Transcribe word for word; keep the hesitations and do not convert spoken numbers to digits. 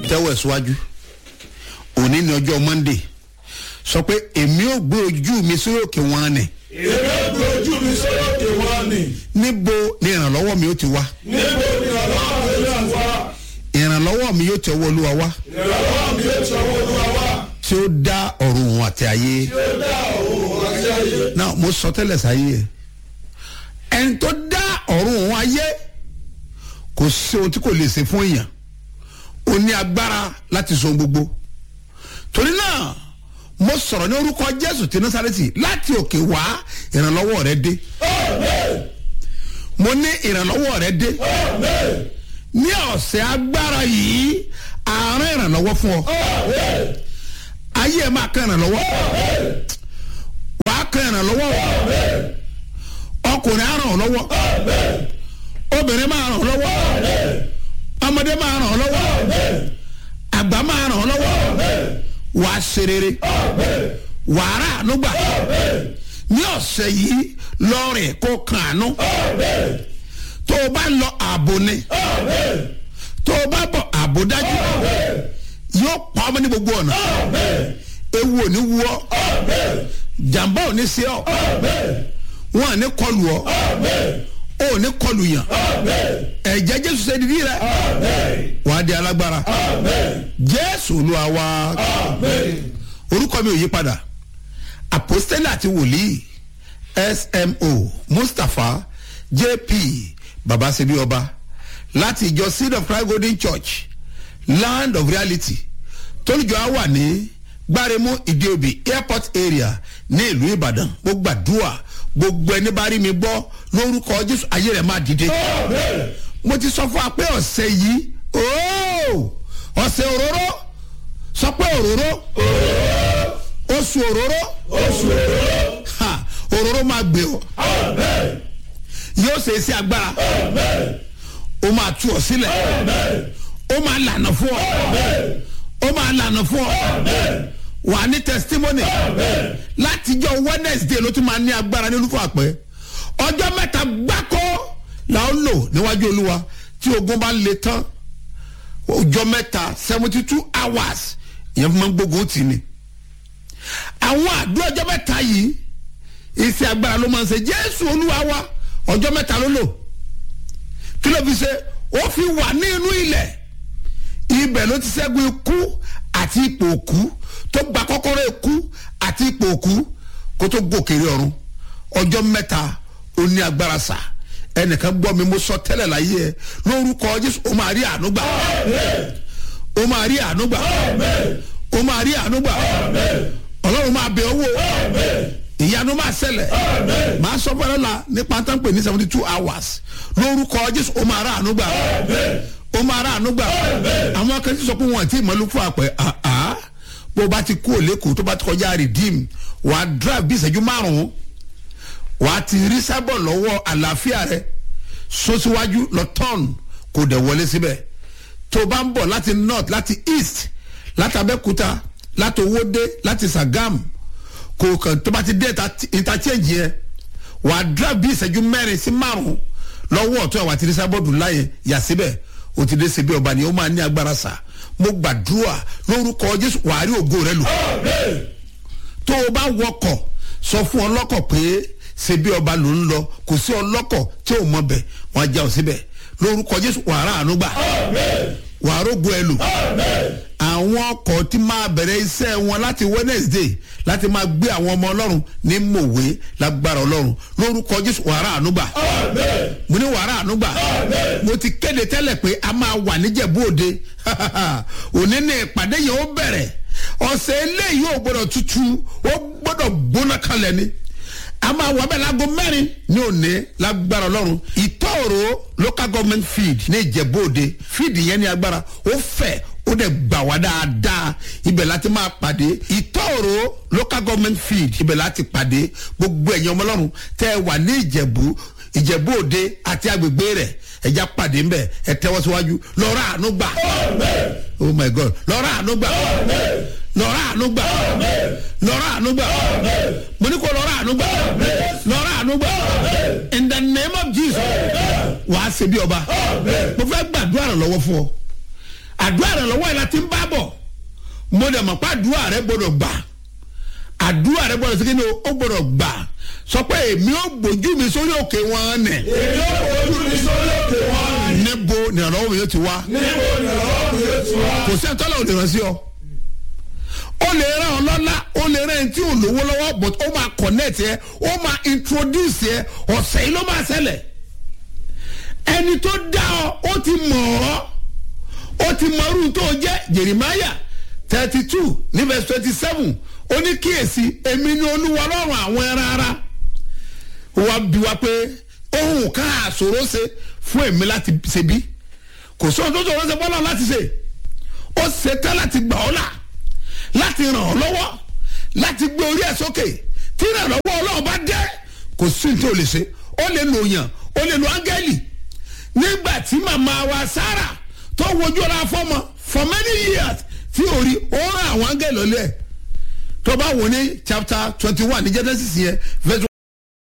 tẹ́wọ̀ síwájú òní ní ọjọ́ monday sọ pé èmi ò gbé ojú mi sórí òkè wọn ni. èmi ò gbé ojú mi sórí òkè wọn ni. níbo ni ìrànlọ́wọ́ mi ó ti wá. níbo ni ìrànlọ́wọ́ mi ó ti wá. ìrànlọ́wọ́ mi yóò ti ọwọ́ olúwa wá. ìrànlọ́wọ́ mi yóò ti ọwọ́ olúwa wá. tí ó dá ọ̀run òun àti ayé. tí ó dá ọ̀run òun àti ayé. náà mo sọ tẹ́lẹ̀ sáyé ẹ̀ ẹni tó dá ọ̀run òun ayé kò sí ohun tí kò lè ṣe fún èèyàn ó ní agbára láti sọ gbogbo torí náà mo sọ̀rọ̀ ní orúkọ jésù ti násàrẹ́tì láti òkè wá ìrànlọ́wọ́ rẹ dé. mo ní ìrànlọ́wọ́ rẹ dé. ní ọ̀sẹ̀ agbára yìí àárín ìrànlọ́wọ́ fún ọ. ayé ẹ máa kàn ìrànlọ́wọ́. wàá kàn ìrànlọ́wọ́. ọkùnrin á ràn ọ́ lọ́wọ́. obìnrin máa ràn ọ́ lọ́wọ́. ọmọdé máa ràn ọ́ lọ́wọ́. àgbà máa ràn ọ́ lọ́wọ́. wà á ṣe rere wà á rà àánú gbà ní ọ̀sẹ̀ yìí lọ́rìn kó kan àánú tó o bá lọ ààbò ni tó o bá bọ̀ ààbò dájú yóò pa ọmọ ní gbogbo ọ̀nà ewu ò ní wú ọ jàǹbá ò ní sí ọ wọn à ní kọlù ọ ó ní kọlù yàn ẹ̀jẹ̀ jésù ṣe dídí rẹ wàá di alágbára jésù olúwa wa orúkọ mi ò yí padà apostoli àti wòlíì S M O Mustapha J P babasebi ọba láti ìjọ Seed of Christ Golden Church Land of Reality tólùjọ á wà ní gbáremú ìdíòbí airport area ní ìlú ìbàdàn mo gbàdúrà gbogbo ẹni bá rí mi gbọ́ lórúkọ jésù ayé rẹ̀ máa dìde. mo ti sọ fún wa pé ọ̀sẹ̀ yìí ọ̀sẹ̀ òróró sọ pé òróró oṣù òróró òróró máa gbé ọ yóò ṣe é sí agbára ó máa tú ọ sílẹ̀ ó máa lànà fún ọ ó máa lànà fún ọ wà ní testimony látijọ́ Wednesday ló tún máa ní agbára ní olúfọ àpẹ ọjọ́ mẹ́ta gbáko là ó lò níwájú olúwa tí ogun bá le tán ọjọ́ mẹ́ta seventy two hours ìyẹn fún mi gbógun tì ní àwọn àdúrà ọjọ́ mẹ́ta yìí iṣẹ́ agbára ló máa ń ṣe jésù olúwa wa ọjọ́ mẹ́ta ló lò kí ló fi ṣe ó fi wà ní inú ilẹ̀ ibẹ̀ ló ti ṣẹ́gun ikú àti ipò òkú tó gba kọ́kọ́rọ́ ikú àti ipò òkú kó tó gòkèrè ọ̀run ọjọ́ mẹ́ta ó ní agbára sà ẹnìkan gbọ́ mi mo sọ tẹ́lẹ̀ láyé ẹ lórúkọ jésù ó máa rí àánú gbà ó máa rí àánú gbà ó máa rí àánú gbà ọlọ́run máa bẹ̀ owó ìyanu máa ṣẹlẹ̀ máa sọ fẹ́rẹ́ la nípa tán pè ní seventy two hours lórúkọ jésù ó máa rí àánú gbà ó máa rí àánú gbà àwọn akẹ́kọ̀ọ́ sọ pé wọ́n ti mọ̀lú fún àpẹ àá bó o bá ti kú òlékòó tó bá ti kọjá redeem wàá drive bí ìṣẹ́jú márùn-ún wàá ti rí sábọ̀ lọ́wọ́ àlàáfíà rẹ sọ́síwájú lọ turn kò dẹ̀ wọlé síbẹ̀ tó o bá ń bọ̀ láti north láti east láti abẹ́kúta láti owódé láti sagam kò kàn tó bá ti dé interchange yẹn wàá drive bí ìṣẹ́jú mẹ́rin sí márùn-ún lọ́wọ́ ọ̀tún ẹ̀ wàá ti rí sábọ̀ dùn láyé yà síbẹ̀ o ti dé síbi ọba ni ó máa ní agbára sá mo gbàdúrà lórúkọ jésù wàá rí ògo rẹ lò tó o bá wọkọ̀ sọ fún ọlọ́kọ̀ pé ṣebí ọba ló ń lọ kò sí ọlọ́kọ̀ tí ò mọ bẹ̀ wọ́n á já ọ síbẹ̀ lórúkọ jésù wàá rà àánú gbà wàá rógo ẹ lò àwọn ọkọ̀ tí máa bẹ̀rẹ̀ iṣẹ́ wọn láti Wednesday láti máa gbé àwọn ọmọ ọlọ́run ní mòwe lágbára ọlọ́run lórúkọ jésù wàá rà àánú gbà mo ní wàá rà àánú gbà mo ti kéde tẹ́lẹ̀ pé a máa wà níjẹ̀bú òde òní ní ìpàdé yẹn ó bẹ̀rẹ̀ ọ̀sẹ̀ eléyìí ò gbọ́dọ̀ tutù ó gbọ́dọ̀ gbóná kalẹ̀ ni a máa wà bẹ́ẹ̀ láago mẹ́rin ní òní lágbára ọlọ́run ìtọ́ọ̀rọ̀ local government field ní ìjẹ̀bú òde field yẹn ní agbára ó fẹ̀ ó dẹ̀ gbà wá dáadáa ibẹ̀ láti máa pàdé ìtọ́ọ̀rọ̀ local government field ibẹ̀ láti pàdé gbogbo ẹ̀yin ọmọ ọlọ́run tẹ́ ẹ wà ní ìjẹ̀bú ìjẹ̀bú òde àti agbègbè rẹ̀ ẹ̀já pàdé ńbẹ̀ ẹ tẹ́wọ́ síwájú lọ́rọ̀ àánú gbà oh my god lọ́rọ̀ àánú gbà lọ́rọ̀ àánú gbà lọ́rọ̀ àánú gbà mo ní kó lọ́rọ̀ àánú gbà lọ́rọ̀ àánú gbà in the name of Jesus wàá ṣe bí ọba mo fẹ́ gbàdúrà lọ́wọ́ fún ọ àdúrà rẹ lọ́wọ́ ẹ̀ láti ń bá bọ̀ mo dẹ̀ mọ̀ pé àdúrà rẹ gbọ́dọ̀ gbà àdúrà rẹ gbọ́dọ̀ sí kí ni ó gbọ́dọ̀ gbà sọ pé èmi ò gbójú mi sórí òkè wọn nẹ̀. èmi ò gbójú mi sórí òkè wọn nẹ̀. níbo ni ìrànlọ́wọ́ mi yóò ti wá. níbo ni ìrànlọ́wọ́ mi yóò ti wá. kò sí ẹ̀tọ́lá ò lè ràn sí ọ. ó lè ràn ọ́ lọ́lá ó lè ràn ẹni tí ò lówó lọ́wọ́ but ó máa connect yẹ ó máa introduce yẹ ọ̀sẹ̀ yìí ló máa ṣẹlẹ̀. ẹni tó dá ọ ó ti mọ̀ ọ́ ó ti mọ irú tó jẹ́ Jeremiah thirty two ní verse twenty seven ó ní kíyèsí èmi ni Olúwa Ọlọ́run àwọn ẹran ara wá bí wa pé ohun kan àṣòro ṣe fún èmi láti ṣe bí kò sóhun tó ṣòro ṣe bọ́lá láti ṣe ó ṣe tán láti gbà ọ́ là láti ràn ọ́ lọ́wọ́ láti gbé orí ẹ̀ sókè tí ìrànlọ́wọ́ Ọlọ́run bá dé kò sí ní tó lè ṣe ó lè lo yàn ó lè lo áńgẹ́lì nígbà tí màmá wa Sárà tó wojú ọ̀la fọ́mọ for many years tí orí ó rán àwọn áńgẹ́lì lọ́lẹ̀ tó bá wò ní chapter twenty one ní Genesis yẹn verse